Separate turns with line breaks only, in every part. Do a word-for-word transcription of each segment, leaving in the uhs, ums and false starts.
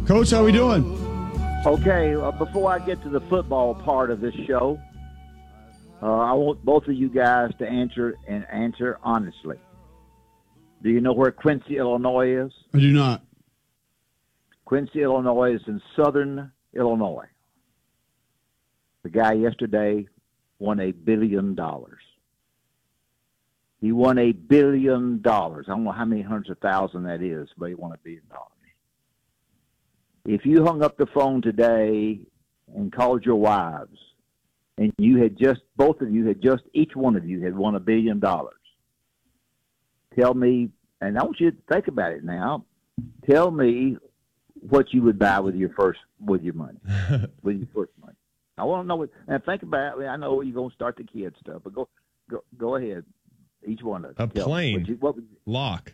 Coach, how we doing?
Okay, uh, before I get to the football part of this show, uh, I want both of you guys to answer and answer honestly. Do you know where Quincy, Illinois is?
I do not.
Quincy, Illinois is in southern Illinois. The guy yesterday won a billion dollars. He won a billion dollars. I don't know how many hundreds of thousand that is, but he won a billion dollars. If you hung up the phone today and called your wives, and you had just, both of you had just, each one of you had won a billion dollars, tell me, and I want you to think about it now, tell me what you would buy with your first, with your money, with your first money. I want to know what, and think about it. I know you're going to start the kid stuff, but go, go, go ahead. Each one of
A
tell
plane.
What you, what would you,
Lock.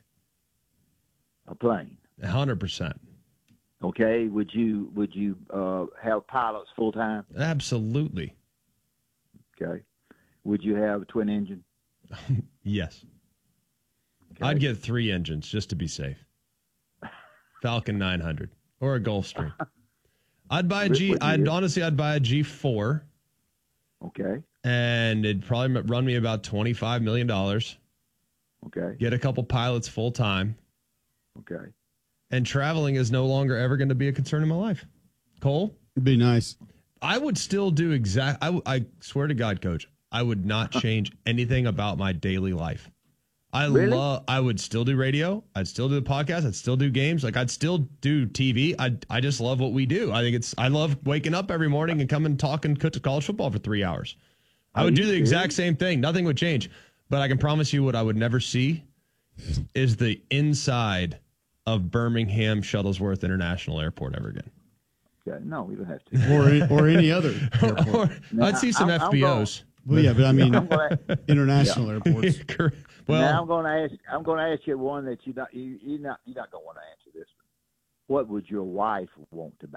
a plane.
one hundred percent.
Okay. Would you, would you uh, have pilots full time?
Absolutely.
Okay. Would you have a twin engine?
Yes.
Okay.
I'd get three engines just to be safe. Falcon nine hundred or a Gulfstream. I'd buy a G. I'd honestly, I'd buy a G four.
Okay.
And it'd probably run me about twenty-five million dollars.
Okay.
Get a couple pilots full time.
Okay.
And traveling is no longer ever going to be a concern in my life. Cole?
It'd be nice.
I would still do exact. I, I swear to God, Coach, I would not change anything about my daily life. I
Really?
love. I would still do radio. I'd still do the podcast. I'd still do games. Like I'd still do T V. I I just love what we do. I think it's. I love waking up every morning and coming and talking to college football for three hours. I would do the exact same thing. Nothing would change. But I can promise you, what I would never see is the inside of Birmingham Shuttlesworth International Airport ever again.
Okay. No, we don't have to.
Or or any other airport.
Or,
Now,
I'd see some
I'm- I'm
F B Os.
Well, yeah, but I mean,
I'm gonna,
international airports.
Correct.
now
Well,
I'm going to ask. I'm going to ask you one that you not you you not you're not going to want to answer this one. What would your wife want to buy?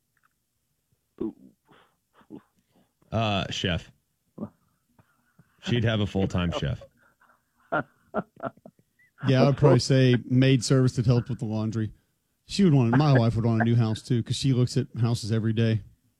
Ooh.
uh, chef. She'd have a full time chef.
Yeah, I would probably say maid service that helped with the laundry. She would want. My wife would want a new house too because she looks at houses every day.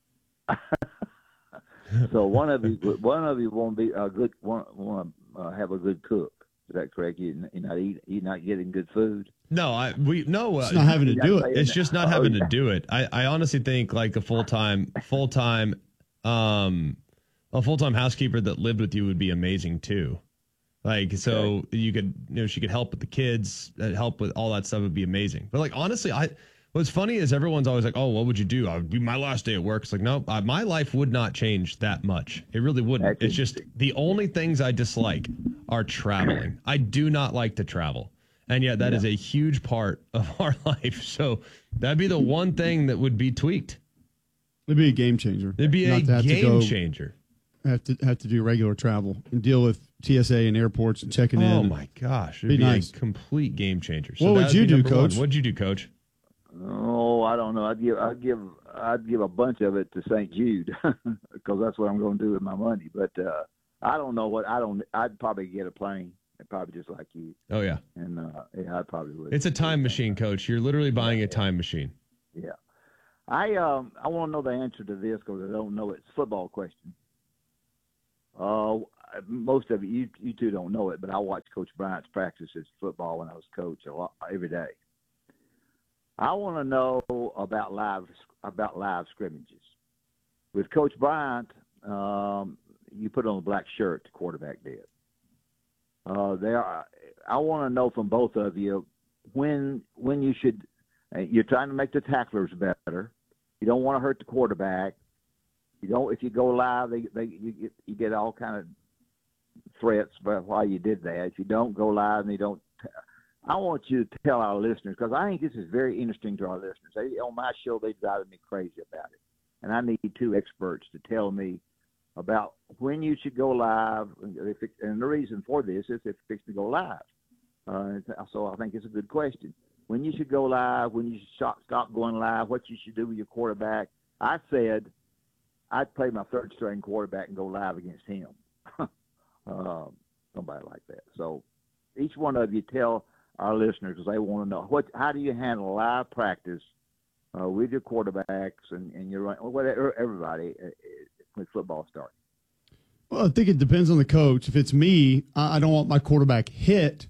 So one of you, one of you won't be a good. Want, want to uh, have a good cook. Is that correct? You you're not eat, you're not getting good food.
No, I we no. Uh,
It's not having to do it.
It's just not
Oh,
having
yeah.
to do it. I, I honestly think like a full time full time um a full time housekeeper that lived with you would be amazing too. Like so you could you know she could help with the kids, uh, help with all that stuff would be amazing. But like honestly, I what's funny is everyone's always like, oh, what would you do? I would be my last day at work. It's like no, uh, my life would not change that much. It really wouldn't.
That's
It's just the only things I dislike are traveling. I do not like to travel. And yet that is a huge part of our life. So that'd be the one thing that would be tweaked.
It'd be a game changer.
It'd be a
Not to have to
game
go-
changer.
Have to have to do regular travel and deal with T S A and airports and checking in.
Oh my gosh. It'd
Be
be,
nice.
a complete game changer. So
What would
that'd
you
be
do,
number one.
Coach?
What'd you do, Coach?
Oh, I don't know. I'd give I'd give I'd give a bunch of it to Saint Jude because that's what I'm going to do with my money. But uh, I don't know what I don't. I'd probably get a plane. Probably just like you.
Oh yeah.
And uh, yeah, I probably would.
It's a time machine, Coach. You're literally buying a time machine.
Yeah. I um I want to know the answer to this because I don't know it. It's a football question. Uh, most of it you you two don't know it, but I watched Coach Bryant's practices football when I was coach a lot every day. I want to know about live about live scrimmages with Coach Bryant. Um, you put on a black shirt, the quarterback did. Uh, there, I want to know from both of you when when you should. You're trying to make the tacklers better. You don't want to hurt the quarterback. You don't. If you go live, they, they you get you get all kind of threats about why you did that. If you don't go live and you don't, I want you to tell our listeners because I think this is very interesting to our listeners. They, on my show, they drive me crazy about it, and I need two experts to tell me about when you should go live. If it, and the reason for this is if it's fixed to go live. Uh, so I think it's a good question. When you should go live, when you should stop, stop going live, what you should do with your quarterback. I said I'd play my third string quarterback and go live against him. uh, somebody like that. So each one of you tell our listeners because they want to know what. How do you handle live practice uh, with your quarterbacks and, and your run, whatever, everybody uh, when football starts?
Well, I think it depends on the coach. If it's me, I I don't want my quarterback hit,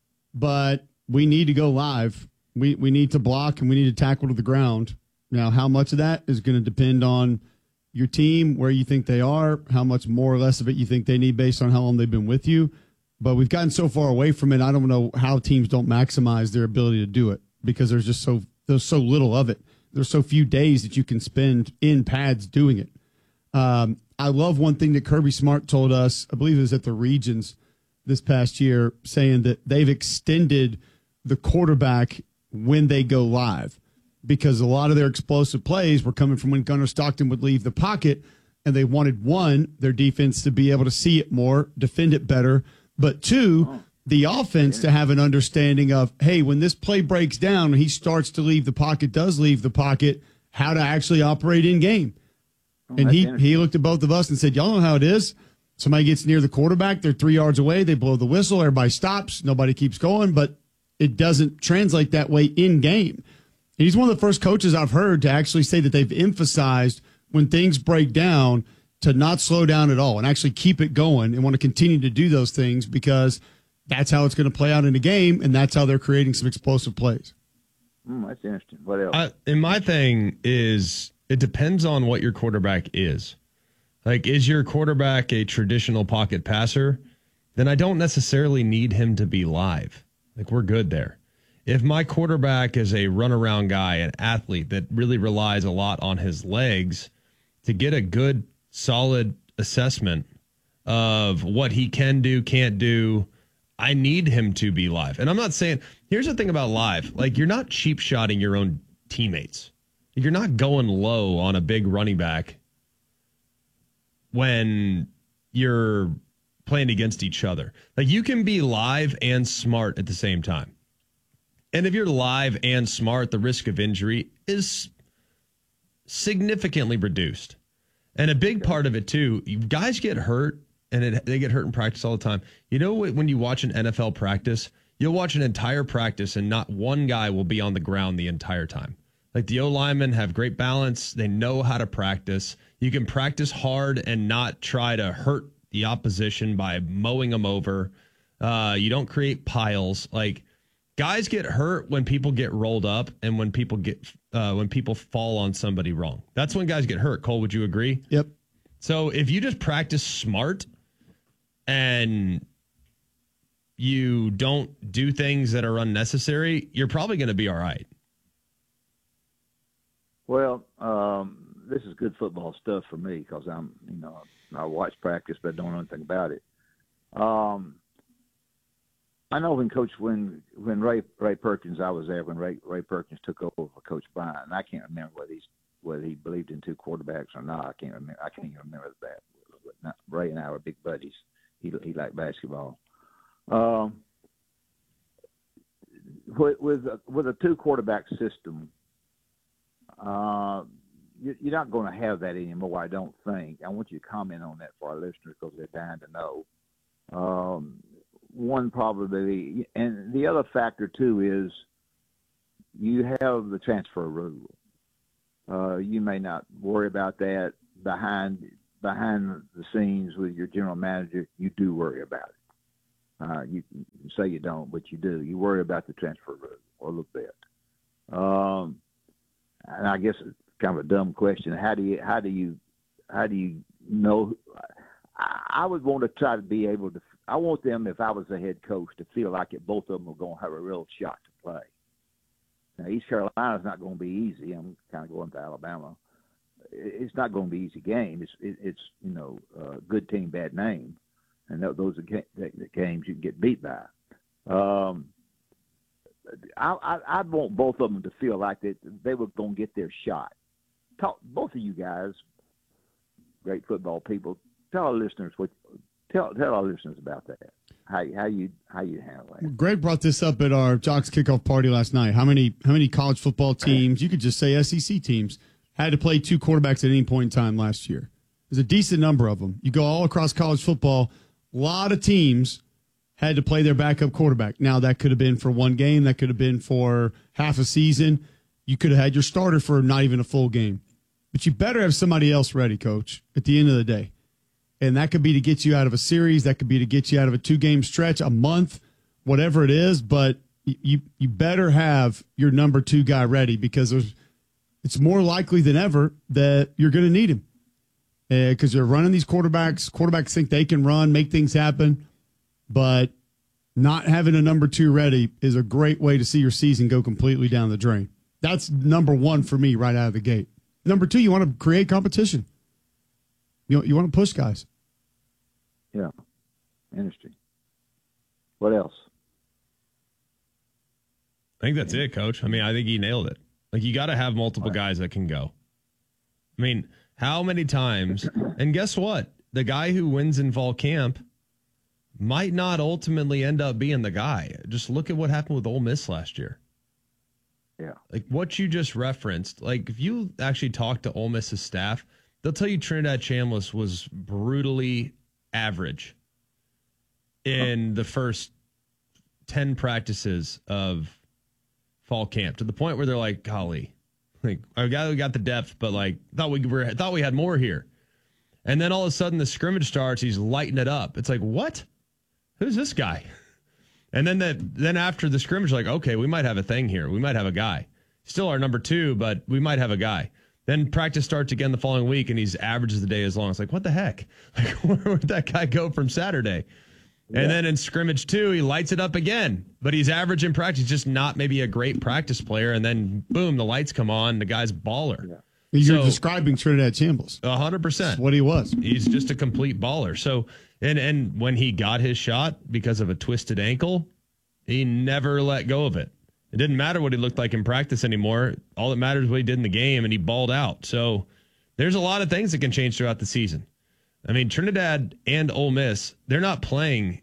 but we need to go live. We we need to block and we need to tackle to the ground. Now, how much of that is going to depend on your team, where you think they are, how much more or less of it you think they need based on how long they've been with you. But we've gotten so far away from it, I don't know how teams don't maximize their ability to do it because there's just so there's so little of it. There's so few days that you can spend in pads doing it. Um, I love one thing that Kirby Smart told us, I believe it was at the Regions this past year, saying that they've extended the quarterback when they go live because a lot of their explosive plays were coming from when Gunnar Stockton would leave the pocket, and they wanted, one, their defense to be able to see it more, defend it better, but two, the offense to have an understanding of, hey, when this play breaks down, when he starts to leave the pocket, does leave the pocket, how to actually operate in game.
Oh,
and he, he looked at both of us and said, y'all know how it is. Somebody gets near the quarterback, they're three yards away, they blow the whistle, everybody stops, nobody keeps going, but it doesn't translate that way in game. And he's one of the first coaches I've heard to actually say that they've emphasized when things break down to not slow down at all and actually keep it going and want to continue to do those things because that's how it's going to play out in the game, and that's how they're creating some explosive plays.
Mm, that's interesting. What else?
I, and my thing is it depends on what your quarterback is. Like, is your quarterback a traditional pocket passer? Then I don't necessarily need him to be live. Like, we're good there. If my quarterback is a runaround guy, an athlete that really relies a lot on his legs to get a good, solid assessment of what he can do, can't do, I need him to be live. And I'm not saying, here's the thing about live. Like, you're not cheap shotting your own teammates. You're not going low on a big running back when you're playing against each other. Like, you can be live and smart at the same time. And if you're live and smart, the risk of injury is significantly reduced. And a big part of it, too, guys get hurt, and it, they get hurt in practice all the time. You know, when you watch an N F L practice, you'll watch an entire practice, and not one guy will be on the ground the entire time. Like, the O-linemen have great balance. They know how to practice. You can practice hard and not try to hurt the opposition by mowing them over. Uh, you don't create piles. Like, guys get hurt when people get rolled up and when people get uh, when people fall on somebody wrong. That's when guys get hurt. Cole, would you agree?
Yep.
So if you just practice smart and you don't do things that are unnecessary, you're probably going to be all right.
Well, um, this is good football stuff for me because I'm, you know, I watch practice but don't know anything about it. Um, I know when Coach when when Ray Ray Perkins, I was there when Ray Ray Perkins took over for Coach Bryant, and I can't remember whether he's whether he believed in two quarterbacks or not. I can't remember. I can't even remember that. But not, Ray and I were big buddies. He he liked basketball. Um, with with a, with a two quarterback system, uh, you, you're not going to have that anymore. I don't think. I want you to comment on that for our listeners because they're dying to know. Um, One probability, and the other factor too is you have the transfer rule. Uh, you may not worry about that behind behind the scenes with your general manager. You do worry about it. Uh, you, you say you don't, but you do. You worry about the transfer rule a little bit. Um, and I guess it's kind of a dumb question. How do you how do you how do you know? I, I would want to try to be able to. I want them, if I was the head coach, to feel like it, both of them are going to have a real shot to play. Now, East Carolina's not going to be easy. I'm kind of going to Alabama. It's not going to be an easy game. It's, it, it's you know, uh, good team, bad name. And those are the games you can get beat by. Um, I, I, I'd want both of them to feel like that they were going to get their shot. Talk, both of you guys, great football people, tell our listeners what – Tell tell our listeners about that. How how you how you handle that.
Greg brought this up at our Jocks kickoff party last night. How many how many college football teams, you could just say S E C teams, had to play two quarterbacks at any point in time last year? There's a decent number of them. You go all across college football, a lot of teams had to play their backup quarterback. Now, that could have been for one game. That could have been for half a season. You could have had your starter for not even a full game. But you better have somebody else ready, Coach, at the end of the day. And that could be to get you out of a series. That could be to get you out of a two-game stretch, a month, whatever it is. But you you better have your number two guy ready because there's, it's more likely than ever that you're going to need him. Because uh, you're running these quarterbacks. Quarterbacks think they can run, make things happen. But not having a number two ready is a great way to see your season go completely down the drain. That's number one for me right out of the gate. Number two, you want to create competition. You know, you want to push guys.
Yeah. Interesting. What else?
I think that's it, Coach. I mean, I think he nailed it. Like, you got to have multiple guys that can go. I mean, how many times? And guess what? The guy who wins in fall camp might not ultimately end up being the guy. Just look at what happened with Ole Miss last year.
Yeah.
Like what you just referenced, like if you actually talk to Ole Miss's staff, they'll tell you Trinidad Chambliss was brutally average in the first ten practices of fall camp, to the point where they're like, golly, like I got we got the depth, but like thought we were thought we had more here. And then all of a sudden the scrimmage starts, he's lighting it up. It's like, what? Who's this guy? And then that then after the scrimmage, like, okay, we might have a thing here. We might have a guy. Still our number two, but we might have a guy. Then practice starts again the following week, and he's averages the day as long. It's like, what the heck? Like, where would that guy go from Saturday? Yeah. And then in scrimmage two, he lights it up again. But he's average in practice, just not maybe a great practice player. And then, boom, the lights come on. The guy's baller.
Yeah. You're so, describing Trinidad Chambliss.
A hundred percent.
That's what he was.
He's just a complete baller. So, and and when he got his shot because of a twisted ankle, he never let go of it. It didn't matter what he looked like in practice anymore. All that matters is what he did in the game, and he balled out. So there's a lot of things that can change throughout the season. I mean, Trinidad and Ole Miss, they're not playing,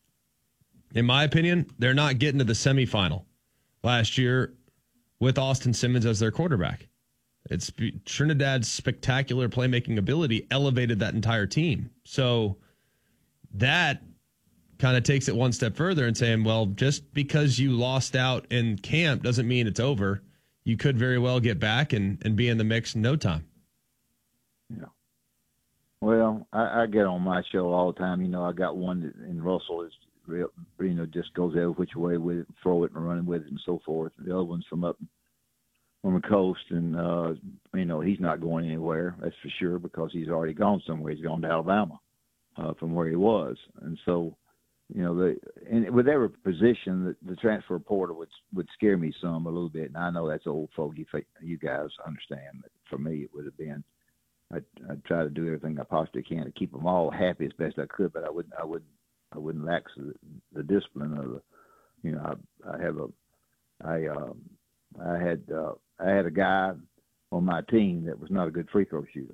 in my opinion, they're not getting to the semifinal last year with Austin Simmons as their quarterback. It's Trinidad's spectacular playmaking ability elevated that entire team. So that kind of takes it one step further and saying, well, just because you lost out in camp doesn't mean it's over. You could very well get back and, and be in the mix in no time.
Yeah. Well, I, I get on my show all the time. You know, I got one that in Russell is real, you know, just goes every which way with it, throw it and running with it and so forth. The other one's from up on the coast, and, uh, you know, he's not going anywhere, that's for sure, because he's already gone somewhere. He's gone to Alabama uh, from where he was. And so, you know, the and with every position, the, the transfer portal would would scare me some a little bit. And I know that's old fogey. You guys understand that. For me, it would have been. I'd, I'd try to do everything I possibly can to keep them all happy as best I could, but I wouldn't. I wouldn't. I wouldn't lax the, the discipline of the. You know, I, I have a. I um, I had uh, I had a guy on my team that was not a good free throw shooter,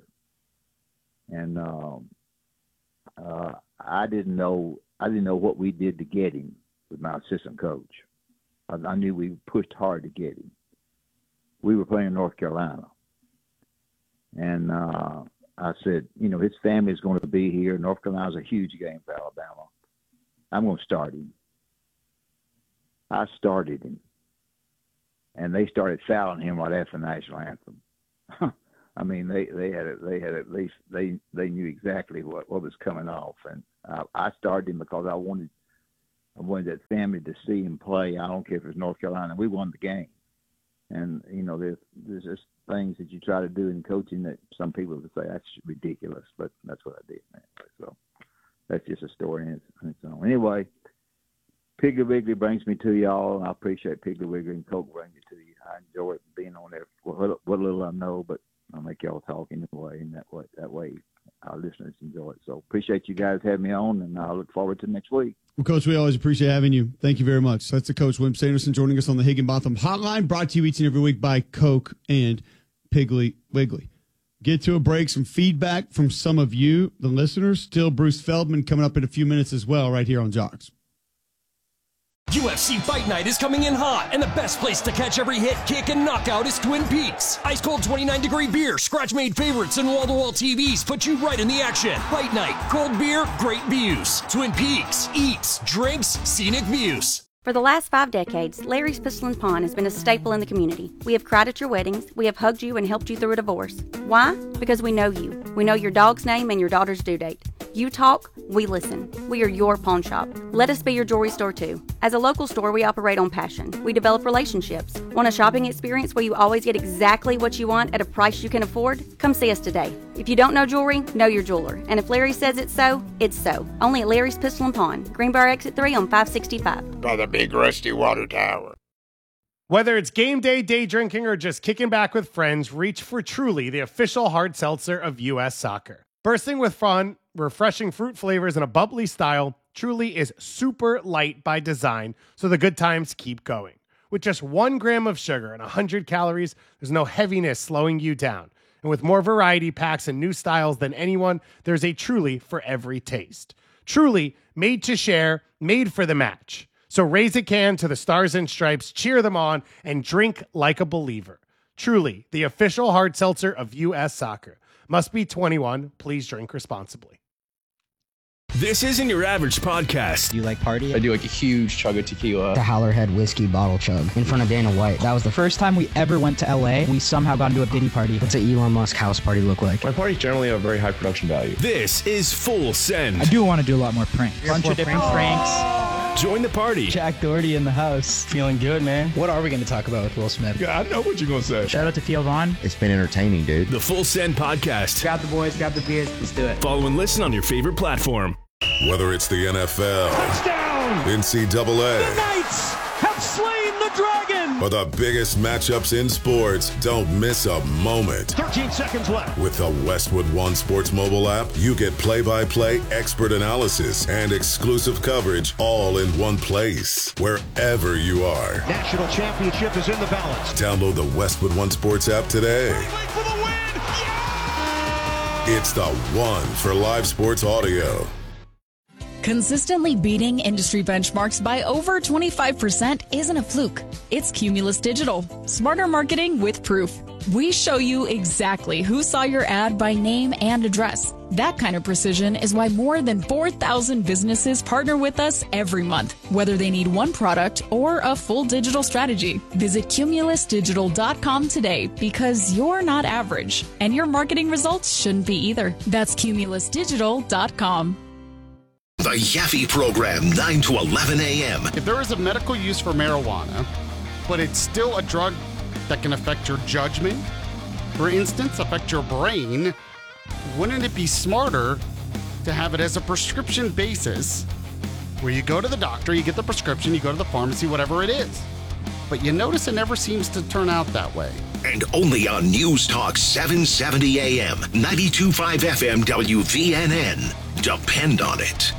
and um, uh, I didn't know. I didn't know what we did to get him with my assistant coach. I, I knew we pushed hard to get him. We were playing North Carolina. And uh, I said, you know, his family's going to be here. North Carolina's a huge game for Alabama. I'm going to start him. I started him. And they started fouling him right after the national anthem. I mean, they, they had it, they had at least they they knew exactly what, what was coming off, and uh, I started him because I wanted I wanted that family to see him play. I don't care if it was North Carolina. We won the game, and you know there's there's just things that you try to do in coaching that some people would say that's ridiculous, but that's what I did, man. So that's just a story in its own. Anyway, Piggly Wiggly brings me to y'all, and I appreciate Piggly Wiggly and Coke bringing it to you. I enjoy it being on there. What, what little I know, but I'll make y'all talk anyway, and that way, that way our listeners enjoy it. So appreciate you guys having me on, and I look forward to next week.
Well, Coach, we always appreciate having you. Thank you very much. That's the Coach, Wimp Sanderson, joining us on the Higginbotham Hotline, brought to you each and every week by Coke and Piggly Wiggly. Get to a break, some feedback from some of you, the listeners. Still Bruce Feldman coming up in a few minutes as well, right here on Jocks.
U F C Fight Night is coming in hot, and the best place to catch every hit, kick, and knockout is Twin Peaks. Ice-cold twenty-nine degree beer, scratch-made favorites, and wall-to-wall T Vs put you right in the action. Fight Night, cold beer, great views. Twin Peaks, eats, drinks, scenic views.
For the last five decades, Larry's Pistol and Pawn has been a staple in the community. We have cried at your weddings. We have hugged you and helped you through a divorce. Why? Because we know you. We know your dog's name and your daughter's due date. You talk, we listen. We are your pawn shop. Let us be your jewelry store too. As a local store, we operate on passion. We develop relationships. Want a shopping experience where you always get exactly what you want at a price you can afford? Come see us today. If you don't know jewelry, know your jeweler. And if Larry says it's so, it's so. Only at Larry's Pistol and Pawn, Greenbrier Exit three on five sixty-five.
By the big rusty water tower.
Whether it's game day, day drinking, or just kicking back with friends, reach for Truly, the official hard seltzer of U S Soccer. Bursting with fun, refreshing fruit flavors, and a bubbly style, Truly is super light by design, so the good times keep going. With just one gram of sugar and one hundred calories, there's no heaviness slowing you down. And with more variety packs and new styles than anyone, there's a Truly for every taste. Truly, made to share, made for the match. So raise a can to the Stars and Stripes, cheer them on, and drink like a believer. Truly, the official hard seltzer of U S Soccer. Must be twenty-one. Please drink responsibly.
This isn't your average podcast.
Do you like party?
I do like a huge chug of tequila.
The Howlerhead whiskey bottle chug in front of Dana White. That was the first time we ever went to L A. We somehow got into a Diddy party. What's an Elon Musk house party look like?
My parties generally have very high production value.
This is Full Send.
I do want to do a lot more pranks.
Bunch of different pranks. pranks.
Join the party.
Jack Doherty in the house.
Feeling good, man.
What are we going to talk about with Will Smith?
Yeah, I know what you're going to say.
Shout out to Theo Vaughn.
It's been entertaining, dude.
The Full Send podcast.
Grab the boys, grab the beers, let's do it.
Follow and listen on your favorite platform.
Whether it's the N F L,
touchdown,
N C double A,
the Knights have slain the dragon,
or the biggest matchups in sports, don't miss a moment.
thirteen seconds left.
With the Westwood One Sports mobile app, you get play-by-play expert analysis and exclusive coverage all in one place, wherever you are.
National championship is in the balance.
Download the Westwood One Sports app today.
For the win. Yeah!
It's the one for live sports audio.
Consistently beating industry benchmarks by over twenty-five percent isn't a fluke. It's Cumulus Digital. Smarter marketing with proof. We show you exactly who saw your ad by name and address. That kind of precision is why more than four thousand businesses partner with us every month, whether they need one product or a full digital strategy. Visit cumulus digital dot com today because you're not average, and your marketing results shouldn't be either. That's cumulus digital dot com.
The Yaffe Program, nine to eleven a.m.
If there is a medical use for marijuana, but it's still a drug that can affect your judgment, for instance, affect your brain, wouldn't it be smarter to have it as a prescription basis where you go to the doctor, you get the prescription, you go to the pharmacy, whatever it is. But you notice it never seems to turn out that way.
And only on News Talk seven seventy a.m., ninety-two point five F M W V N N. Depend on it.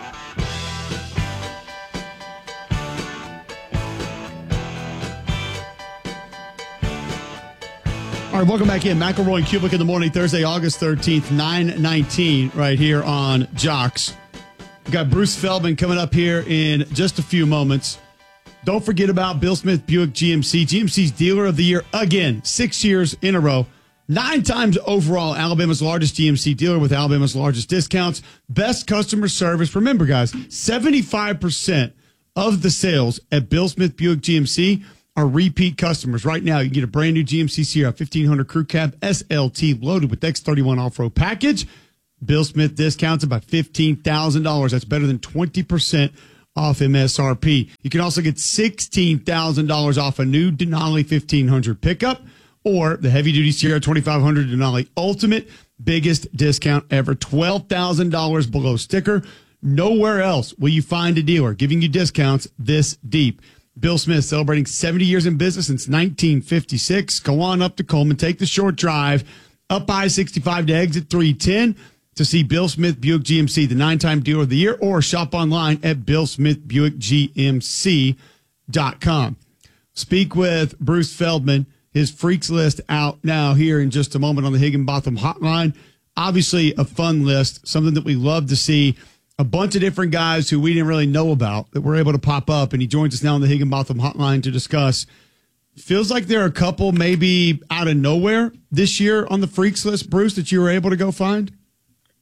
All right, welcome back in. McElroy and Kubik in the morning, Thursday, August thirteenth, nine nineteen, right here on Jocks. We've got Bruce Feldman coming up here in just a few moments. Don't forget about Bill Smith Buick G M C. G M C's Dealer of the Year again, six years in a row. Nine times overall, Alabama's largest G M C dealer with Alabama's largest discounts. Best customer service. Remember, guys, seventy-five percent of the sales at Bill Smith Buick G M C are repeat customers. Right now, you can get a brand new G M C Sierra fifteen hundred Crew Cab S L T loaded with X thirty-one off-road package. Bill Smith discounts about fifteen thousand dollars. That's better than twenty percent off M S R P. You can also get sixteen thousand dollars off a new Denali fifteen hundred pickup or the heavy-duty Sierra twenty-five hundred Denali Ultimate. Biggest discount ever, twelve thousand dollars below sticker. Nowhere else will you find a dealer giving you discounts this deep. Bill Smith celebrating seventy years in business since nineteen fifty-six. Go on up to Coleman, take the short drive up I sixty-five to exit three ten to see Bill Smith Buick G M C, the nine-time dealer of the year, or shop online at bill smith buick g m c dot com. Speak with Bruce Feldman. His Freaks list out now here in just a moment on the Higginbotham Hotline. Obviously a fun list, something that we love to see. A bunch of different guys who we didn't really know about that were able to pop up, and he joins us now on the Higginbotham Hotline to discuss. Feels like there are a couple maybe out of nowhere this year on the Freaks list, Bruce, that you were able to go find?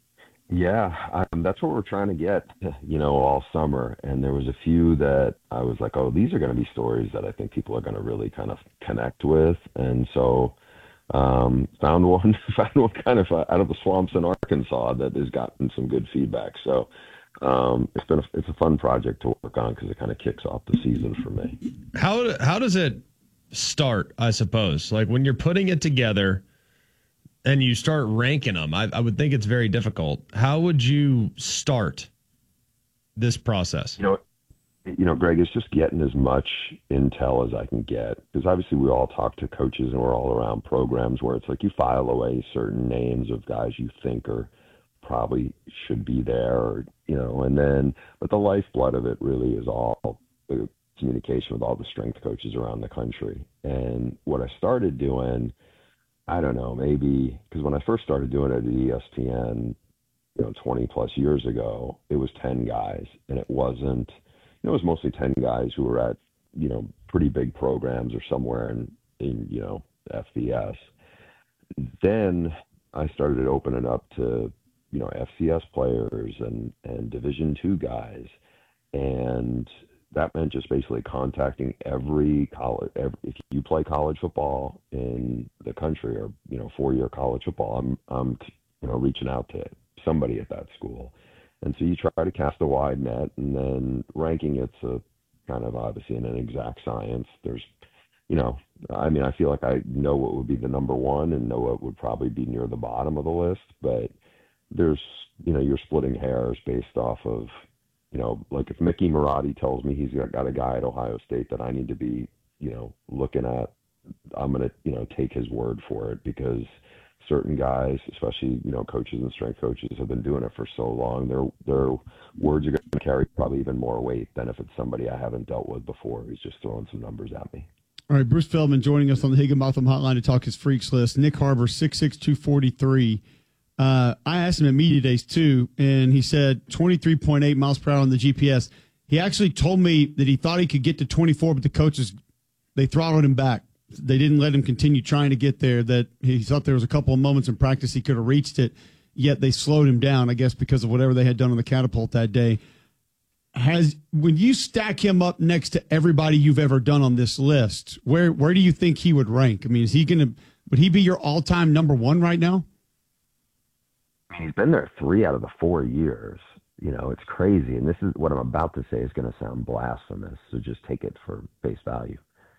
Yeah, um, that's what we're trying to get, you know, all summer. And there was a few that I was like, oh, these are going to be stories that I think people are going to really kind of connect with. And so um, found one, found one kind of uh, out of the swamps in Arkansas that has gotten some good feedback. So um, it's been a, it's a fun project to work on because it kind of kicks off the season for me.
How how does it start? I suppose like when you're putting it together. And you start ranking them. I, I would think it's very difficult. How would you start this process?
You know, you know, Greg, it's just getting as much intel as I can get. Because obviously we all talk to coaches and we're all around programs where it's like you file away certain names of guys you think are probably should be there, or, you know, and then, but the lifeblood of it really is all the communication with all the strength coaches around the country. And what I started doing, I don't know, maybe because when I first started doing it at E S P N, you know, twenty plus years ago, it was ten guys, and it wasn't, you know, it was mostly ten guys who were at, you know, pretty big programs or somewhere in, in you know, F B S. Then I started opening up to, you know, F C S players and, and Division two guys. And that meant just basically contacting every college. Every, if you play college football in the country, or you know, four-year college football, I'm, I'm, you know, reaching out to somebody at that school. And so you try to cast a wide net, and then ranking it's a kind of obviously an inexact science. There's, you know, I mean, I feel like I know what would be the number one and know what would probably be near the bottom of the list, but there's, you know, you're splitting hairs based off of, you know, like if Mickey Marotti tells me he's got a guy at Ohio State that I need to be, you know, looking at, I'm going to, you know, take his word for it, because certain guys, especially, you know, coaches and strength coaches, have been doing it for so long. Their their words are going to carry probably even more weight than if it's somebody I haven't dealt with before who's just throwing some numbers at me.
All right, Bruce Feldman joining us on the Higginbotham Hotline to talk his freaks list. Nick Harbor, six six, two forty-three. Uh, I asked him at Media Days, too, and he said twenty-three point eight miles per hour on the G P S. He actually told me that he thought he could get to twenty-four, but the coaches, they throttled him back. They didn't let him continue trying to get there, that he thought there was a couple of moments in practice he could have reached it, yet they slowed him down, I guess, because of whatever they had done on the catapult that day. Has when you stack him up next to everybody you've ever done on this list, where where do you think he would rank? I mean, is he going to would he be your all-time number one right now?
He's been there three out of the four years. You know, it's crazy. And this is what I'm about to say is going to sound blasphemous, so just take it for face value.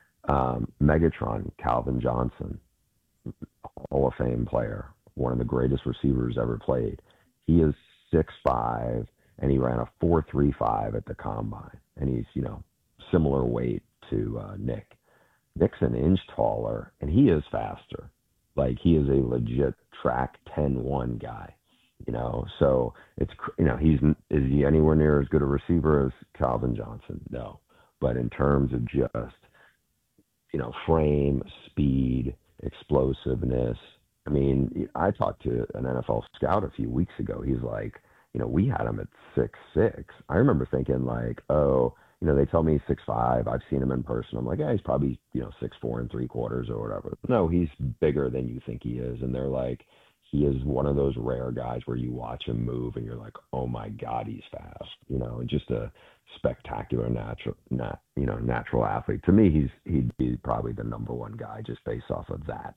Um, Megatron, Calvin Johnson, Hall of Fame player, one of the greatest receivers ever played. He is six five, and he ran a four three five at the combine. And he's, you know, similar weight to uh, Nick. Nick's an inch taller, and he is faster. Like, he is a legit track ten one guy. You know, so it's, you know, he's, is he anywhere near as good a receiver as Calvin Johnson? No. But in terms of just, you know, frame, speed, explosiveness, I mean, I talked to an N F L scout a few weeks ago. He's like, you know, we had him at six six. I remember thinking like, oh, you know, they tell me he's six five. I've seen him in person. I'm like, yeah, he's probably, you know, six four and three quarters or whatever. No, he's bigger than you think he is. And they're like, he is one of those rare guys where you watch him move and you're like, oh my God, he's fast, you know, and just a spectacular natural, nat, you know, natural athlete. To me, he's, he'd be probably the number one guy just based off of that.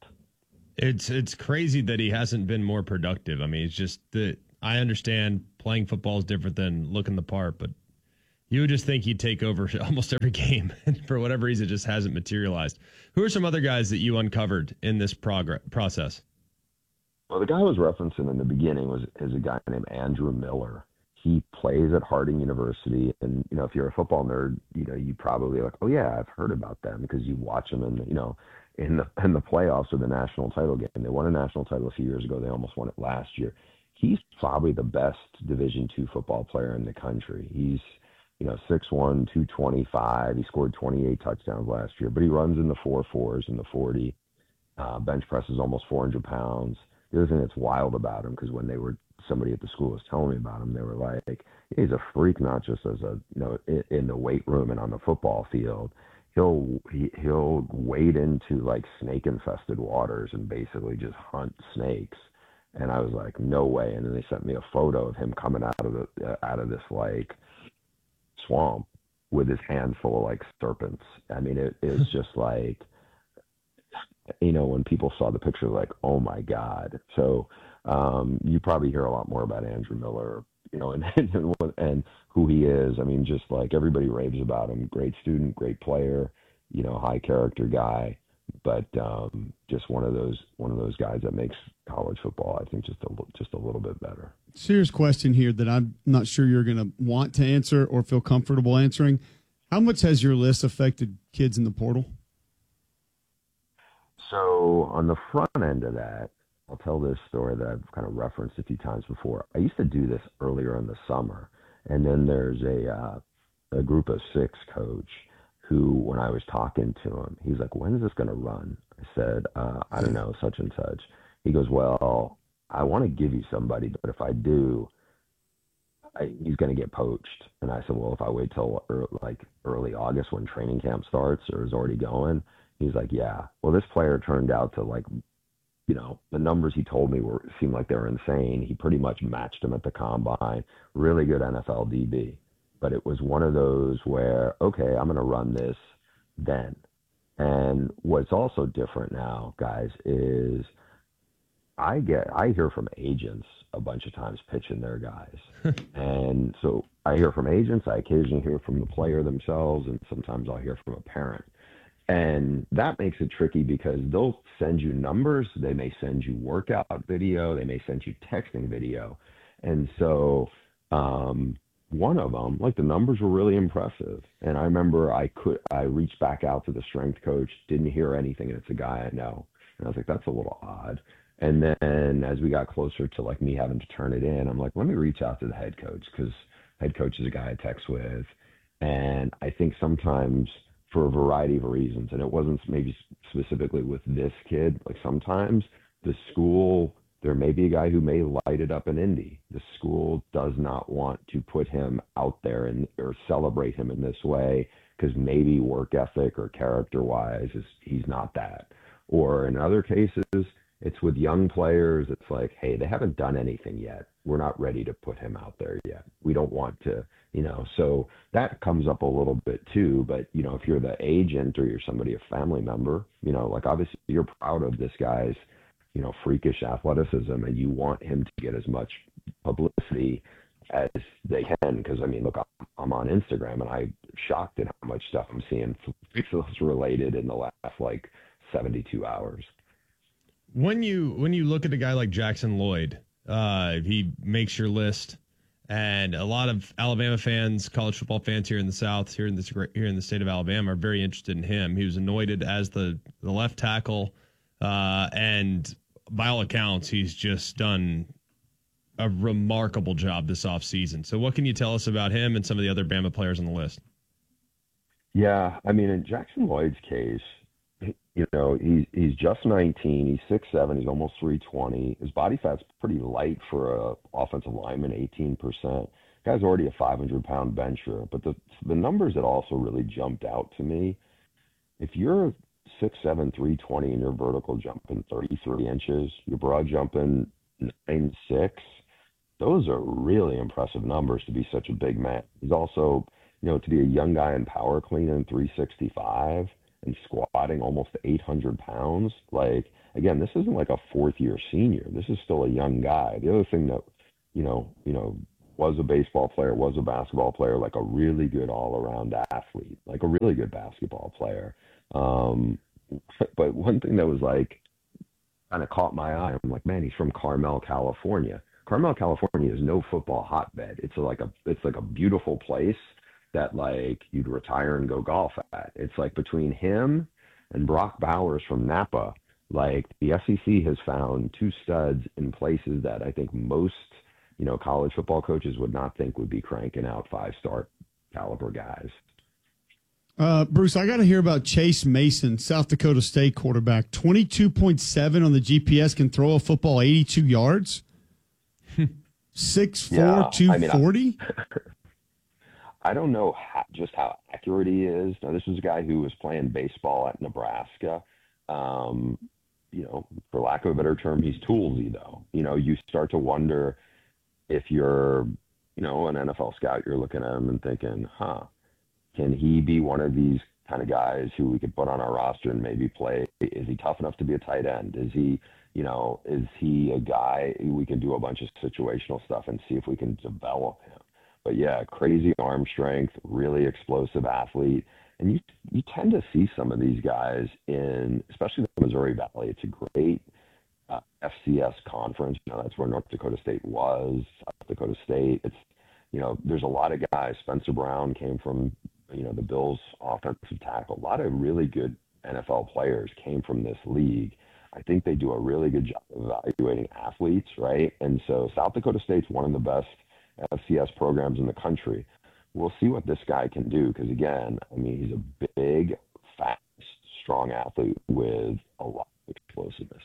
It's, it's crazy that he hasn't been more productive. I mean, it's just that I understand playing football is different than looking the part, but you would just think he'd take over almost every game, and for whatever reason, it just hasn't materialized. Who are some other guys that you uncovered in this progress process?
Well, the guy I was referencing in the beginning was is a guy named Andrew Miller. He plays at Harding University, and you know, if you're a football nerd, you know, you probably like, oh yeah, I've heard about them because you watch them in, you know, in the in the playoffs or the national title game. They won a national title a few years ago. They almost won it last year. He's probably the best Division two football player in the country. He's, you know, six one, two twenty-five. He scored twenty-eight touchdowns last year, but he runs in the four fours and the forty. Uh, bench presses almost four hundred pounds. The other thing that's wild about him, because when they were, somebody at the school was telling me about him, they were like, he's a freak, not just as a, you know, in, in the weight room and on the football field. He'll, he, he'll wade into like snake infested waters and basically just hunt snakes. And I was like, no way. And then they sent me a photo of him coming out of the uh, out of this like swamp with his hands full of like serpents. I mean, it is just like, you know, when people saw the picture, like, oh my God. So um, you probably hear a lot more about Andrew Miller, you know, and, and and who he is. I mean, just like everybody raves about him. Great student, great player, you know, high character guy. But um, just one of those one of those guys that makes college football, I think, just a just a little bit better.
Serious question here that I'm not sure you're going to want to answer or feel comfortable answering. How much has your list affected kids in the portal?
So on the front end of that, I'll tell this story that I've kind of referenced a few times before. I used to do this earlier in the summer, and then there's a uh, a group of six coach who, when I was talking to him, he's like, when is this going to run? I said, uh, I don't know, such and such. He goes, well, I want to give you somebody, but if I do, I, he's going to get poached. And I said, well, if I wait till early, like early August when training camp starts or is already going, he's like, yeah. Well, this player turned out to, like, you know, the numbers he told me were seemed like they were insane. He pretty much matched him at the combine. Really good N F L D B. But it was one of those where, okay, I'm going to run this then. And what's also different now, guys, is I get I hear from agents a bunch of times pitching their guys. And so I hear from agents, I occasionally hear from the player themselves, and sometimes I'll hear from a parent. And that makes it tricky because they'll send you numbers, they may send you workout video, they may send you texting video. And so um, one of them, like, the numbers were really impressive. And I remember I could I reached back out to the strength coach, didn't hear anything, and it's a guy I know. And I was like, that's a little odd. And then as we got closer to, like, me having to turn it in, I'm like, let me reach out to the head coach, because head coach is a guy I text with. And I think sometimes, for a variety of reasons, and it wasn't maybe specifically with this kid, like, sometimes the school, there may be a guy who may light it up in Indy. The school does not want to put him out there and or celebrate him in this way because maybe work ethic or character-wise is he's not that. Or in other cases, it's with young players. It's like, hey, they haven't done anything yet. We're not ready to put him out there yet. We don't want to, you know, so that comes up a little bit too. But, you know, if you're the agent or you're somebody, a family member, you know, like, obviously you're proud of this guy's, you know, freakish athleticism, and you want him to get as much publicity as they can. Because, I mean, look, I'm on Instagram, and I'm shocked at how much stuff I'm seeing Pixels related in the last, like, seventy-two hours.
When you when you look at a guy like Jackson Lloyd, uh, he makes your list, and a lot of Alabama fans, college football fans here in the South, here in this here in the state of Alabama, are very interested in him. He was anointed as the, the left tackle, uh, and by all accounts, he's just done a remarkable job this offseason. So what can you tell us about him and some of the other Bama players on the list?
Yeah, I mean, in Jackson Lloyd's case, you know, he's he's just nineteen. He's six seven. He's almost three twenty. His body fat's pretty light for a offensive lineman, eighteen percent. Guy's already a five hundred pound bencher. But the the numbers that also really jumped out to me, if you're six seven, three twenty, and you're vertical jumping thirty-three inches, you're broad jumping nine six, those are really impressive numbers to be such a big man. He's also, you know, to be a young guy in power cleaning three sixty-five and squatting almost eight hundred pounds. Like, again, this isn't like a fourth year senior. This is still a young guy. The other thing that, you know, you know, was a baseball player, was a basketball player, like a really good all around athlete, like a really good basketball player. Um, but one thing that was like, kind of caught my eye, I'm like, man, he's from Carmel, California. Carmel, California is no football hotbed. It's like a, it's like a beautiful place that, like, you'd retire and go golf at. It's like between him and Brock Bowers from Napa, like, the S E C has found two studs in places that I think most, you know, college football coaches would not think would be cranking out five-star caliber guys.
Uh, Bruce, I got to hear about Chase Mason, South Dakota State quarterback. twenty-two point seven on the G P S, can throw a football eighty-two yards. six four,
yeah,
two forty?
I mean, I don't know how, just how accurate he is. Now, this is a guy who was playing baseball at Nebraska. Um, you know, for lack of a better term, he's toolsy though. You know, you start to wonder if you're, you know, an N F L scout, you're looking at him and thinking, huh, can he be one of these kind of guys who we could put on our roster and maybe play? Is he tough enough to be a tight end? Is he, you know, is he a guy who we can do a bunch of situational stuff and see if we can develop him? But yeah, crazy arm strength, really explosive athlete. And you you tend to see some of these guys in, especially the Missouri Valley. It's a great uh, F C S conference. You know, that's where North Dakota State was, South Dakota State. It's, you know, there's a lot of guys. Spencer Brown came from, you know, the Bills offensive tackle. A lot of really good N F L players came from this league. I think they do a really good job of evaluating athletes, right? And so South Dakota State's one of the best F C S programs in the country. We'll see what this guy can do because, again, I mean, he's a big, fast, strong athlete with a lot of explosiveness.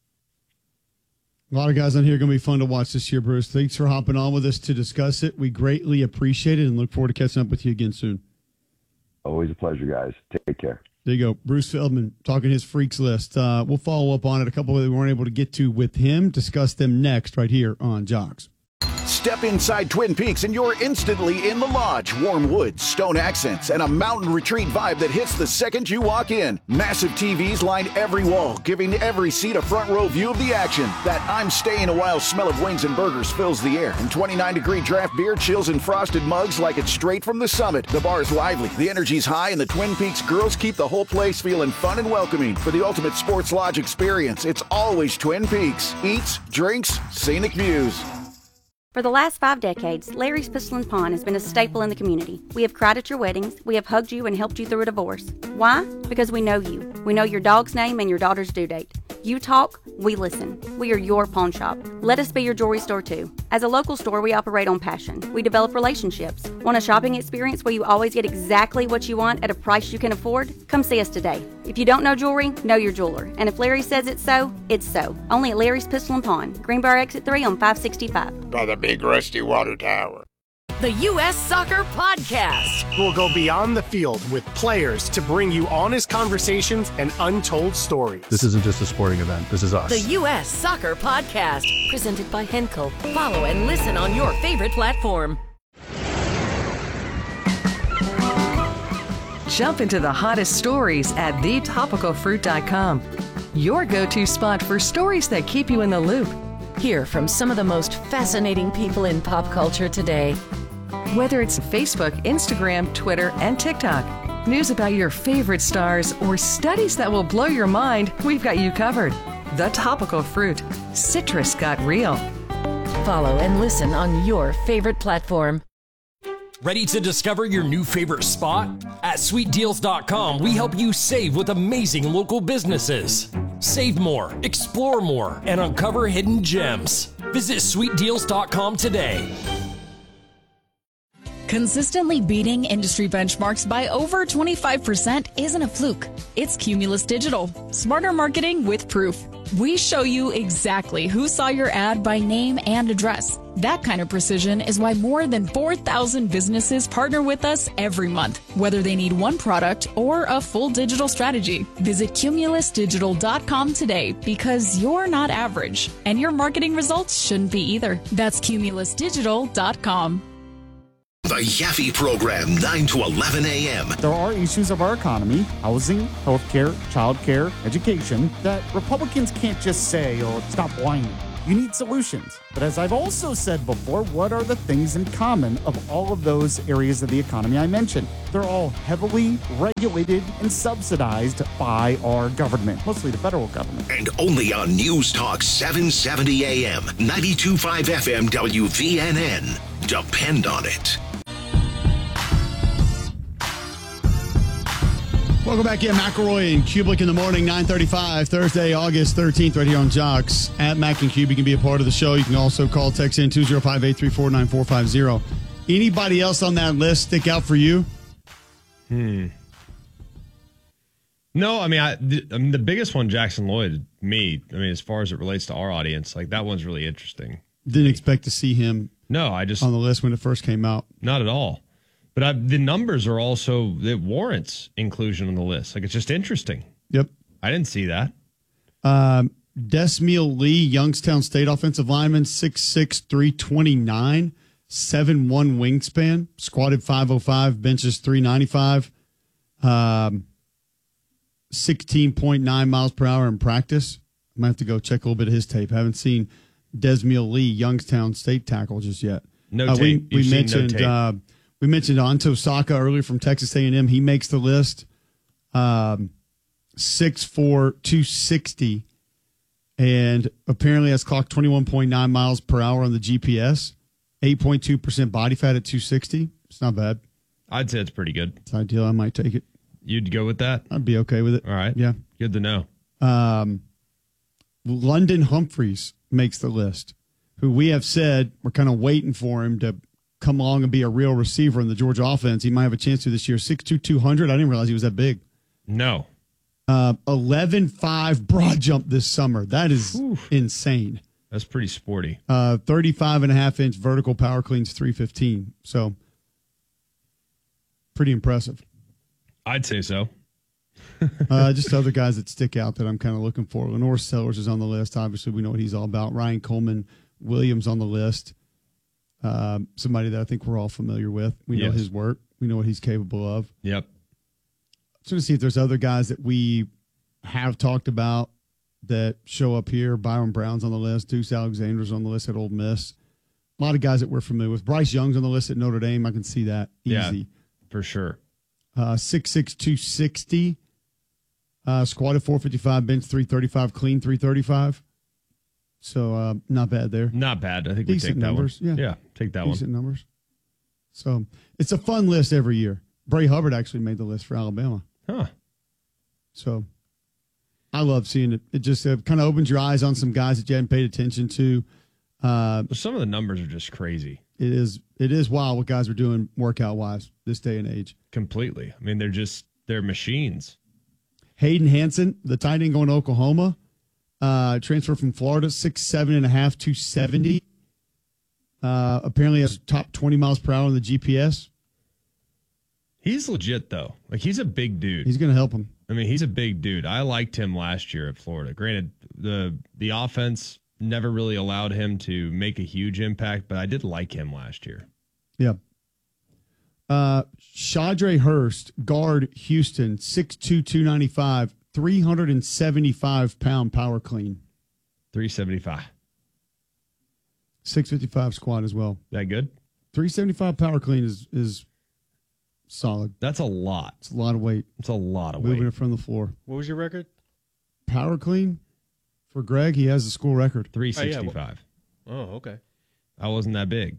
A lot of guys on here are going to be fun to watch this year, Bruce. Thanks for hopping on with us to discuss it. We greatly appreciate it and look forward to catching up with you again soon.
Always a pleasure, guys. Take care.
There you go. Bruce Feldman talking his freaks list. Uh, we'll follow up on it. A couple that we weren't able to get to with him. Discuss them next right here on Jocks.
Step inside Twin Peaks and you're instantly in the lodge. Warm woods, stone accents, and a mountain retreat vibe that hits the second you walk in. Massive T Vs line every wall, giving every seat a front row view of the action. That I'm staying a while smell of wings and burgers fills the air. And twenty-nine degree draft beer chills in frosted mugs like it's straight from the summit. The bar is lively, the energy's high, and the Twin Peaks girls keep the whole place feeling fun and welcoming. For the ultimate sports lodge experience, it's always Twin Peaks. Eats, drinks, scenic views.
For the last five decades, Larry's Pistol and Pawn has been a staple in the community. We have cried at your weddings, we have hugged you and helped you through a divorce. Why? Because we know you. We know your dog's name and your daughter's due date. You talk, we listen. We are your pawn shop. Let us be your jewelry store too. As a local store, we operate on passion. We develop relationships. Want a shopping experience where you always get exactly what you want at a price you can afford? Come see us today. If you don't know jewelry, know your jeweler. And if Larry says it's so, it's so. Only at Larry's Pistol and Pawn, Greenbrier Exit three on five sixty-five.
By the big rusty water tower.
The U S Soccer Podcast.
We'll go beyond the field with players to bring you honest conversations and untold stories.
This isn't just a sporting event. This is us.
The U S Soccer Podcast. Presented by Henkel. Follow and listen on your favorite platform.
Jump into the hottest stories at the topical fruit dot com. Your go-to spot for stories that keep you in the loop.
Hear from some of the most fascinating people in pop culture today.
Whether it's Facebook, Instagram, Twitter, and TikTok, news about your favorite stars, or studies that will blow your mind, we've got you covered. The Topical Fruit. Citrus got real.
Follow and listen on your favorite platform.
Ready to discover your new favorite spot? At sweet deals dot com, we help you save with amazing local businesses. Save more, explore more, and uncover hidden gems. Visit sweet deals dot com today.
Consistently beating industry benchmarks by over twenty-five percent isn't a fluke. It's Cumulus Digital. Smarter marketing with proof. We show you exactly who saw your ad by name and address. That kind of precision is why more than four thousand businesses partner with us every month, whether they need one product or a full digital strategy. Visit cumulus digital dot com today because you're not average, and your marketing results shouldn't be either. That's cumulus digital dot com.
The Yaffe Program, nine to eleven a.m.
There are issues of our economy, housing, healthcare, childcare, education, that Republicans can't just say, oh, stop whining. You need solutions. But as I've also said before, what are the things in common of all of those areas of the economy I mentioned? They're all heavily regulated and subsidized by our government, mostly the federal government.
And only on News Talk seven seventy a.m., ninety-two point five F M W V N N. Depend on it.
Welcome back in. McElroy and Kublik in the morning, nine thirty-five, Thursday, August thirteenth, right here on Jocks. At Mac and Cube, you can be a part of the show. You can also call, text in two oh five, eight three four, nine four five zero. Anybody else on that list stick out for you?
Hmm. No, I mean, I, the, I mean, the biggest one, Jackson Lloyd, me, I mean, as far as it relates to our audience, like that one's really interesting.
Didn't expect to see him
no, I just
on the list when it first came out.
Not at all. But I, the numbers are also, it warrants inclusion on the list. Like, it's just interesting.
Yep.
I didn't see that.
Um, Desmiel Lee, Youngstown State offensive lineman, six six, three twenty-nine, seven one wingspan, squatted five oh five, benches three ninety-five, um, sixteen point nine miles per hour in practice. I might have to go check a little bit of his tape. I haven't seen Desmiel Lee, Youngstown State tackle just yet.
No
uh,
tape.
We, we
You've seen
mentioned
no tape.
uh, we mentioned Anto Saka earlier from Texas A and M. He makes the list. Um, six four, two sixty, and apparently has clocked twenty-one point nine miles per hour on the G P S. eight point two percent body fat at two sixty. It's not bad.
I'd say it's pretty good.
It's ideal. I might take it.
You'd go with that?
I'd be okay with it.
All right.
Yeah.
Good to know.
Um, London Humphreys makes the list, who we have said we're kind of waiting for him to come along and be a real receiver in the Georgia offense. He might have a chance to this year. six two, two hundred. I didn't realize he was that big.
No.
Uh, eleven five broad jump this summer. That is Oof. insane.
That's pretty sporty.
Uh, thirty-five and a half inch vertical power cleans, three fifteen. So pretty impressive.
I'd say so.
uh, just other guys that stick out that I'm kind of looking for. Lenore Sellers is on the list. Obviously, we know what he's all about. Ryan Coleman Williams on the list. Uh, somebody that I think we're all familiar with. We know
Yes.
his work. We know what he's capable of.
Yep.
So to see if there's other guys that we have talked about that show up here. Byron Brown's on the list. Deuce Alexander's on the list at Ole Miss. A lot of guys that we're familiar with. Bryce Young's on the list at Notre Dame. I can see that easy.
Yeah, for sure.
Uh, six six, two sixty. Uh, squatted four fifty-five, bench three thirty-five, clean three thirty-five. So uh, not bad there.
Not bad. I think
Decent
we take that
numbers.
one.
Yeah.
yeah, take that
Decent
one.
numbers. So it's a fun list every year. Bray Hubbard actually made the list for Alabama.
Huh.
So I love seeing it. It just uh, kind of opens your eyes on some guys that you hadn't paid attention to. Uh,
Some of the numbers are just crazy.
it is it is wild what guys are doing workout wise this day and age.
Completely. I mean, they're just, they're machines.
Hayden Hansen, the tight end going to Oklahoma, uh, transfer from Florida, six seven and a half, two seventy. Uh, apparently has top twenty miles per hour on the G P S.
He's legit, though. Like, he's a big dude.
He's going to help him.
I mean, he's a big dude. I liked him last year at Florida. Granted, the the offense never really allowed him to make a huge impact, but I did like him last year.
Yeah. Uh, Shadre Hurst, guard, Houston, six two, two ninety-five, three seventy-five pound power clean.
three seventy-five.
six fifty-five squat as well.
That good?
three seventy-five power clean is is solid.
That's a lot.
It's a lot of weight.
It's a lot of
Moving
weight.
it from the floor.
What was your record?
Power clean for Greg, he has the school record.
three sixty-five.
Oh, okay.
I wasn't that big.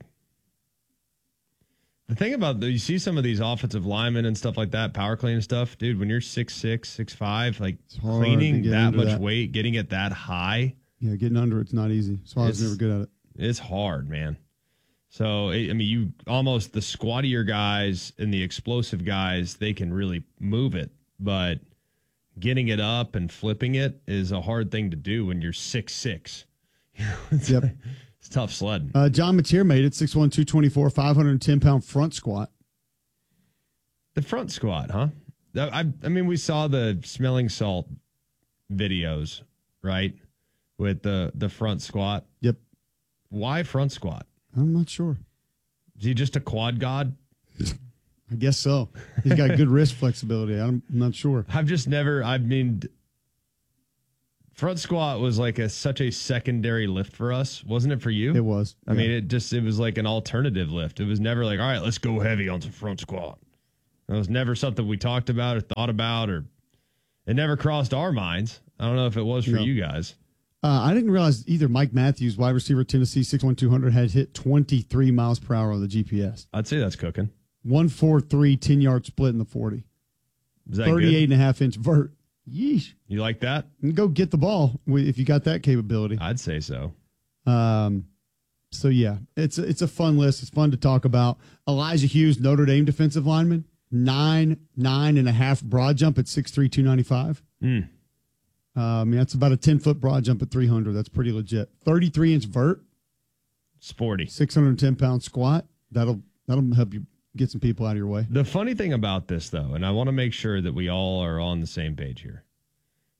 The thing about, the, you see some of these offensive linemen and stuff like that, power clean and stuff, dude, when you're six six, six five, like
hard to
cleaning
get
that
under
much
that.
weight, getting it that high,
Yeah, getting under it's not easy. So I was
It's-
never good at it.
it's hard, man. So, I I mean, you almost, the squattier guys and the explosive guys, they can really move it, but getting it up and flipping it is a hard thing to do when you're six six. it's,
Yep.
it's tough sledding.
Uh, John Mateer made it, six one, two twenty-four, five ten pound front squat.
The front squat, huh? I, I mean, we saw the smelling salt videos, right? With the, the front squat.
Yep.
Why front squat?
I'm not sure.
Is he just a quad god?
I guess so. He's got good wrist flexibility. I'm not sure.
I've just never, I mean, front squat was like a such a secondary lift for us. Wasn't it for you?
It was.
I mean, it just, it was like an alternative lift. It was never like, all right, let's go heavy on some front squat. It was never something we talked about or thought about, or it never crossed our minds. I don't know if it was for
No.
you guys.
Uh, I didn't realize either Mike Matthews, wide receiver, Tennessee, six one, two hundred, had hit twenty-three miles per hour on the G P S.
I'd say that's cooking.
one four three, ten-yard split in the forty.
Is that
thirty-eight
good?
and a half inch vert. Yeesh.
You like that?
And go get the ball if you got that capability.
I'd say so.
Um, so, yeah, it's a, it's a fun list. It's fun to talk about. Elijah Hughes, Notre Dame defensive lineman, nine, nine and a half broad jump at six three, two ninety-five.
Mm.
Uh, I mean, that's about a ten-foot broad jump at three hundred. That's pretty legit. thirty-three inch vert.
Sporty.
six hundred ten pound squat. That'll that'll help you get some people out of your way.
The funny thing about this, though, and I want to make sure that we all are on the same page here.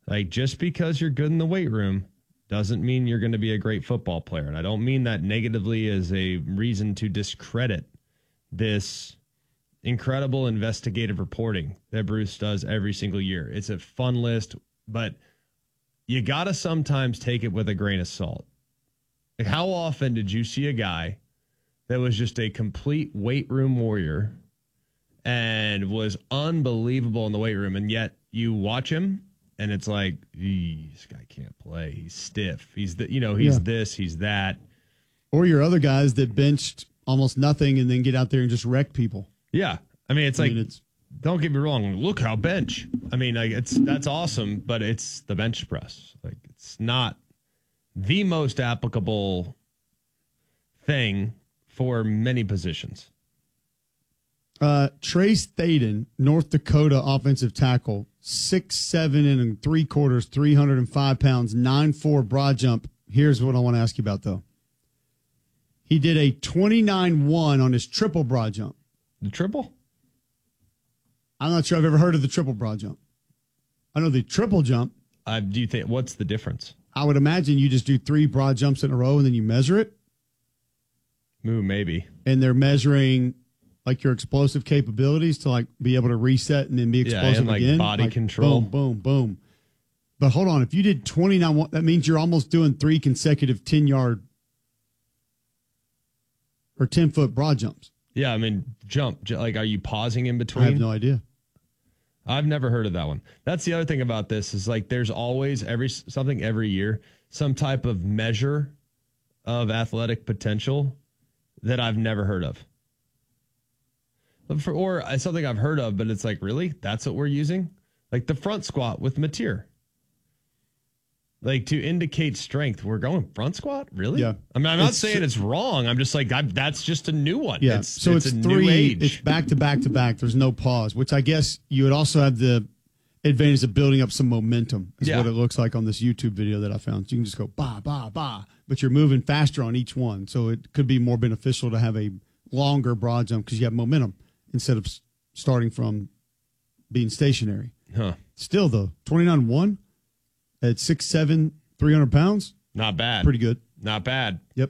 Like, just because you're good in the weight room doesn't mean you're going to be a great football player. And I don't mean that negatively as a reason to discredit this incredible investigative reporting that Bruce does every single year. It's a fun list, but you got to sometimes take it with a grain of salt. Like, how often did you see a guy that was just a complete weight room warrior and was unbelievable in the weight room, and yet you watch him and it's like, this guy can't play. He's stiff. He's the, you know, he's
Yeah.
this, he's that.
Or your other guys that benched almost nothing and then get out there and just wreck people.
Yeah. I mean, it's
I
like,
mean, it's-
don't get me wrong. Look how bench. I mean, like, it's, that's awesome, but it's the bench press. Like, it's not the most applicable thing for many positions.
Uh, Trace Thaden, North Dakota offensive tackle, six seven and three quarters, three hundred five pounds, nine four broad jump. Here's what I want to ask you about, though. He did a twenty-nine one on his triple broad jump.
The triple?
I'm not sure I've ever heard of the triple broad jump. I know the triple jump.
Uh, do you think, what's the difference?
I would imagine you just do three broad jumps in a row and then you measure it.
Ooh, maybe.
And they're measuring like your explosive capabilities to like be able to reset and then be
Yeah,
explosive
and, like,
again.
body control.
Boom, boom, boom. But hold on, if you did twenty-nine, one- that means you're almost doing three consecutive ten yard or ten foot broad jumps.
Yeah, I mean, jump. J- Like, are you pausing in
I
between?
have no idea.
I've never heard of that one. That's the other thing about this is like there's always every something every year, some type of measure of athletic potential that I've never heard of. But for, or something I've heard of, but it's like, really? That's what we're using? Like the front squat with Mateer. Like to indicate strength, we're going front squat? Really?
Yeah.
I mean, I'm not
It's-
saying it's wrong. I'm just like, I, that's just a new one.
Yeah.
It's,
so it's,
it's, a
three.
new age.
It's back to back to back. There's no pause, which I guess you would also have the advantage of building up some momentum, is
Yeah.
what it looks like on this YouTube video that I found. So you can just go ba, ba, ba, but you're moving faster on each one. So it could be more beneficial to have a longer broad jump because you have momentum instead of s- starting from being stationary.
Huh.
Still, though, twenty-nine one at six seven, three hundred pounds.
Not bad.
Pretty good.
Not bad.
Yep.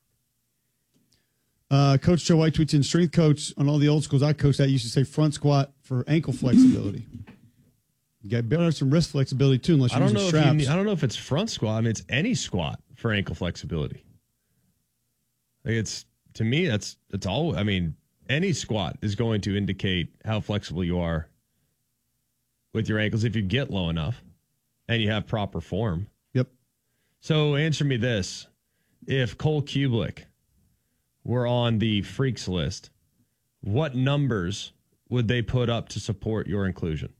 Uh, Coach Joe White tweets in, strength coach on all the old schools I coached at used to say front squat for ankle flexibility. You got better have some wrist flexibility too, unless
I
you're
don't know
using
if you
straps.
need, I don't know if it's front squat. I mean, it's any squat for ankle flexibility. Like it's to me, that's that's all. I mean, any squat is going to indicate how flexible you are with your ankles if you get low enough and you have proper form.
Yep.
So answer me this: if Cole Kublik were on the freaks list, what numbers would they put up to support your inclusion?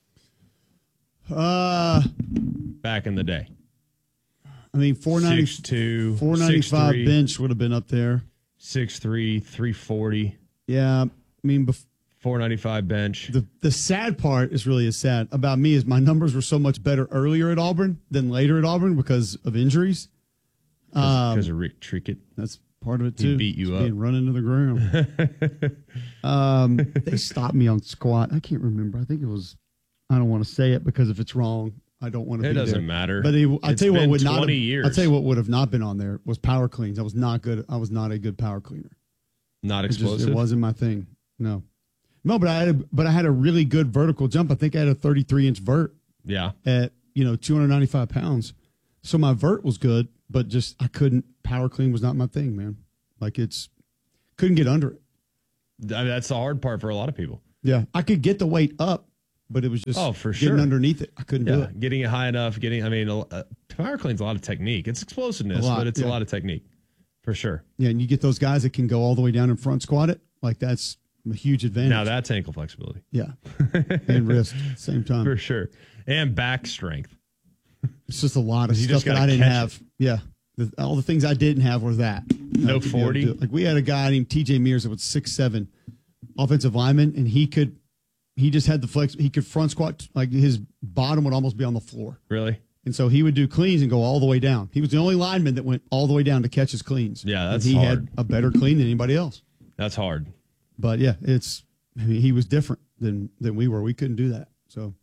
Uh,
back in the day.
I mean, four ninety,
six two,
four ninety-five
six three,
bench would have been up there.
six three, three forty.
Yeah, I mean, bef-
four ninety-five bench.
The the sad part is really as sad about me is my numbers were so much better earlier at Auburn than later at Auburn because of injuries.
Because um, of Rick Trickett.
That's part of it too.
He beat you
Just
up.
Being run into the ground. um, they stopped me on squat. I can't remember. I think it was. I don't want to say it because if it's wrong, I don't want to.
It
be
doesn't
there.
matter.
But it, I
It's
tell you what
been
would not.
twenty
Have,
years.
I tell you what would have not been on there was power cleans. I was not good. I was not a good power cleaner.
Not
It, just,
explosive.
it wasn't my thing. No, no. But I had a, but I had a really good vertical jump. I think I had a thirty-three inch vert.
Yeah.
At you know two hundred ninety-five pounds, so my vert was good, but just I couldn't. Power clean was not my thing, man. Like it's couldn't get under it.
I mean, that's the hard part for a lot of people.
Yeah, I could get the weight up, but it was just
Oh, for
getting
sure.
underneath it. I couldn't
Yeah,
do it.
getting it high enough, getting, I mean, uh, power clean's a lot of technique. It's explosiveness,
A lot,
but it's
yeah.
a lot of technique for sure.
Yeah, and you get those guys that can go all the way down and front squat it. Like that's a huge advantage.
Now that's ankle flexibility.
Yeah, and wrist at the same time.
For sure. And back strength.
It's just a lot of
You
stuff
just
that
gotta
I didn't
catch
have. Yeah, the, all the things I didn't have were that.
No
Uh, to be able to
forty?
do it. Like we had a guy named T J Mears that was six seven, offensive lineman, and he could, he just had the flex. He could front squat, like his bottom would almost be on the floor.
Really?
And so he would do cleans and go all the way down. He was the only lineman that went all the way down to catch his cleans.
Yeah,
And
that's
he
hard.
had a better clean than anybody else.
That's hard.
But yeah, it's. I mean, he was different than than we were. We couldn't do that. So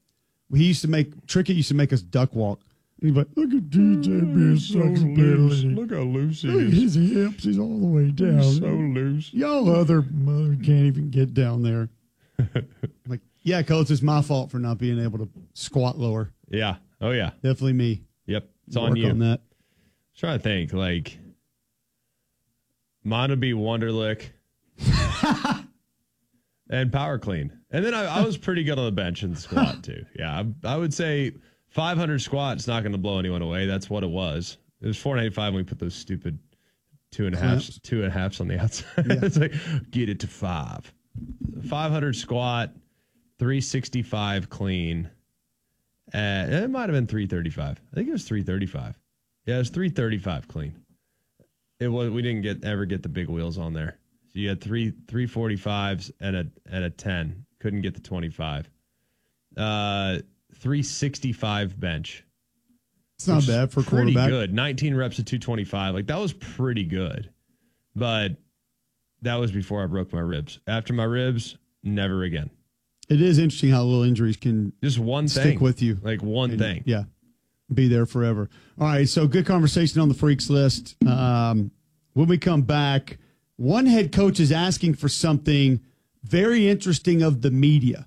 he used to make Trickett used to make us duck walk. And he'd be like, look at D J being so loose.
Look how loose he
Look at
is.
his hips. He's all the way down.
He's so loose.
Y'all other mother can't even get down there. Like, yeah, coach, it's my fault for not being able to squat lower.
Yeah. Oh, yeah.
Definitely me.
Yep. It's
Work
on you.
on that.
I'm trying to think. Like, mine would be Wonderlick and Power Clean. And then I, I was pretty good on the bench and squat, too. Yeah. I, I would say five hundred squats not going to blow anyone away. That's what it was. It was four ninety-five when we put those stupid two and a half, two and a halfs on the outside. Yeah. It's like, get it to five. five hundred squat, three sixty-five clean. Uh, it might have been three thirty-five. I think it was three thirty-five. Yeah, it was three thirty-five clean. It was. We didn't get ever get the big wheels on there. So you had three three forty-fives and a and a ten. Couldn't get the twenty-five. Uh, three sixty-five bench.
It's not bad for a
pretty
quarterback.
good. nineteen reps at two twenty-five. Like, that was pretty good. But that was before I broke my ribs. After my ribs, never again.
It is interesting how little injuries can
just one
stick
thing
with you.
Like one
and,
thing.
Yeah. Be there forever. All right. So good conversation on the Freaks list. Um, when we come back, one head coach is asking for something very interesting of the media.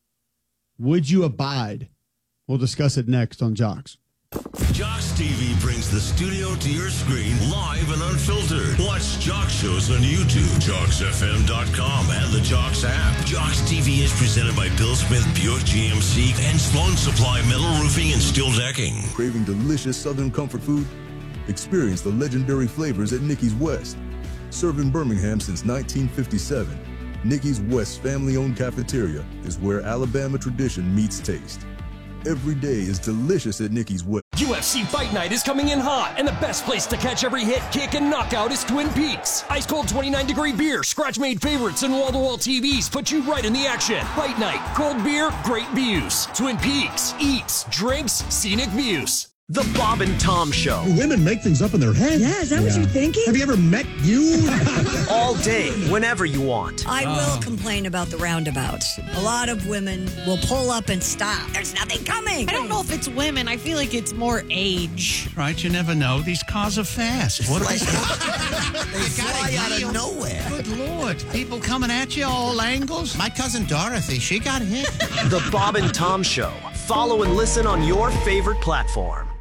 Would you abide? We'll discuss it next on Jocks.
Jocks T V brings the studio to your screen live and unfiltered. Watch Jocks shows on YouTube, Jocks F M dot com, and the Jocks app. Jocks T V is presented by Bill Smith Buick G M C and Sloan Supply Metal Roofing and Steel Decking.
Craving delicious Southern comfort food? Experience the legendary flavors at Nicky's West. Served in Birmingham since nineteen fifty-seven, Nicky's West family-owned cafeteria is where Alabama tradition meets taste. Every day is delicious at Nicky's West.
U F C Fight Night is coming in hot, and the best place to catch every hit, kick, and knockout is Twin Peaks. Ice cold twenty-nine degree beer, scratch-made favorites, and wall-to-wall T Vs put you right in the action. Fight Night, cold beer, great views. Twin Peaks, eats, drinks, scenic views.
The Bob and Tom Show.
Women make things up in their head.
Yeah, is that yeah. what you're thinking?
Have you ever met you?
All day, whenever you want.
I will uh. complain about the roundabouts. A lot of women will pull up and stop. There's nothing coming.
I don't know if it's women. I feel like it's more age.
Right, you never know. These cars are fast. What are they?
They fly out of nowhere.
Good Lord. People coming at you all angles. My cousin Dorothy, she got hit.
The Bob and Tom Show. Follow and listen on your favorite platform.